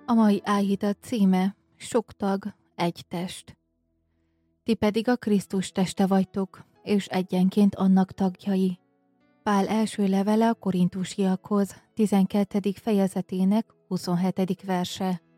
A mai áhítat címe: sok tag, egy test. Ti pedig a Krisztus teste vagytok, és egyenként annak tagjai. Pál első levele a korintusiakhoz, 12. fejezetének 27. verse.